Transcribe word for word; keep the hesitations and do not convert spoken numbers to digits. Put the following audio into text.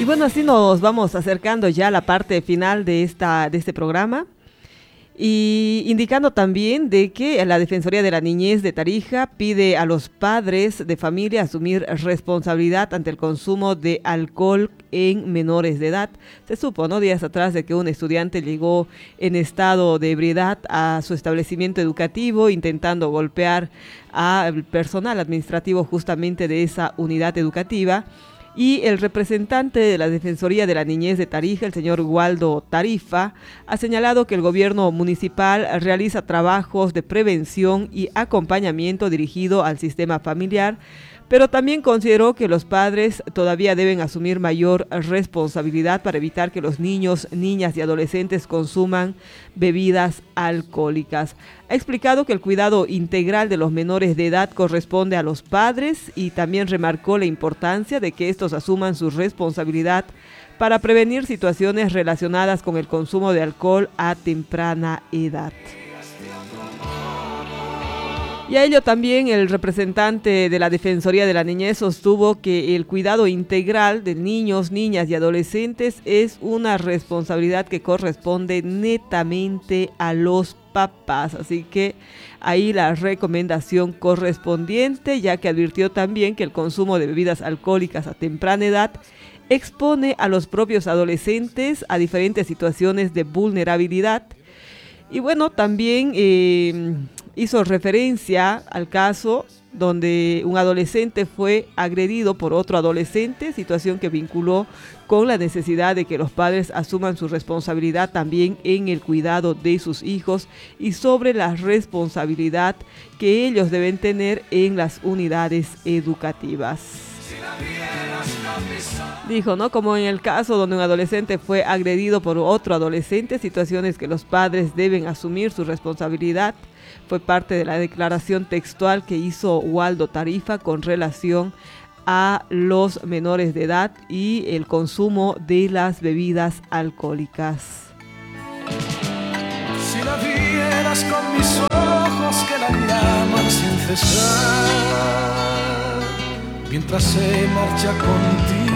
bueno, así nos vamos acercando ya a la parte final de, esta, de este programa. Y indicando también de que la Defensoría de la Niñez de Tarija pide a los padres de familia asumir responsabilidad ante el consumo de alcohol en menores de edad. Se supo, ¿no?, días atrás, de que un estudiante llegó en estado de ebriedad a su establecimiento educativo intentando golpear al personal administrativo justamente de esa unidad educativa. Y el representante de la Defensoría de la Niñez de Tarija, el señor Waldo Tarifa, ha señalado que el gobierno municipal realiza trabajos de prevención y acompañamiento dirigido al sistema familiar, pero también consideró que los padres todavía deben asumir mayor responsabilidad para evitar que los niños, niñas y adolescentes consuman bebidas alcohólicas. Ha explicado que el cuidado integral de los menores de edad corresponde a los padres y también remarcó la importancia de que estos asuman su responsabilidad para prevenir situaciones relacionadas con el consumo de alcohol a temprana edad. Y a ello también el representante de la Defensoría de la Niñez sostuvo que el cuidado integral de niños, niñas y adolescentes es una responsabilidad que corresponde netamente a los papás. Así que ahí la recomendación correspondiente, ya que advirtió también que el consumo de bebidas alcohólicas a temprana edad expone a los propios adolescentes a diferentes situaciones de vulnerabilidad. Y bueno, también eh, hizo referencia al caso donde un adolescente fue agredido por otro adolescente, situación que vinculó con la necesidad de que los padres asuman su responsabilidad también en el cuidado de sus hijos y sobre la responsabilidad que ellos deben tener en las unidades educativas. Dijo, ¿no?, como en el caso donde un adolescente fue agredido por otro adolescente, situaciones que los padres deben asumir su responsabilidad. Fue parte de la declaración textual que hizo Waldo Tarifa con relación a los menores de edad y el consumo de las bebidas alcohólicas. Si la vieras con mis ojos que la llaman sin cesar, mientras se marcha contigo